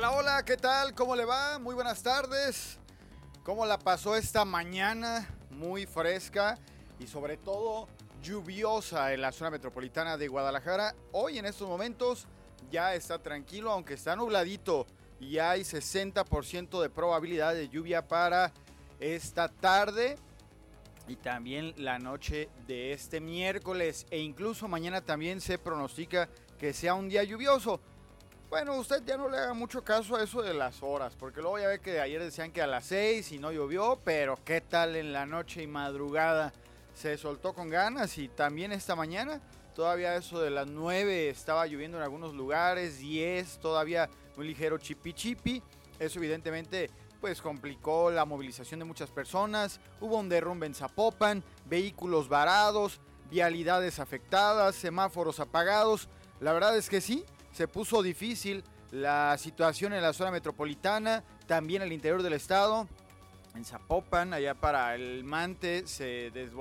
Hola, hola, ¿qué tal? ¿Cómo le va? Muy buenas tardes. ¿Cómo la pasó esta mañana? Muy fresca y sobre todo lluviosa en la zona metropolitana de Guadalajara. Hoy en estos momentos ya está tranquilo, aunque está nubladito y hay 60% de probabilidad de lluvia para esta tarde y también la noche de este miércoles, e incluso mañana también se pronostica que sea un día lluvioso. Bueno, usted ya no le haga mucho caso a eso de las horas, porque luego ya ve que ayer decían que a las 6 y no llovió, pero qué tal en la noche y madrugada se soltó con ganas, y también esta mañana, todavía eso de las 9 estaba lloviendo en algunos lugares, 10 todavía muy ligero chipi chipi. Eso evidentemente pues complicó la movilización de muchas personas, hubo un derrumbe en Zapopan, vehículos varados, vialidades afectadas, semáforos apagados. La verdad es que sí, se puso difícil la situación en la zona metropolitana, también el interior del estado. En Zapopan, allá para el Mante, se desbordó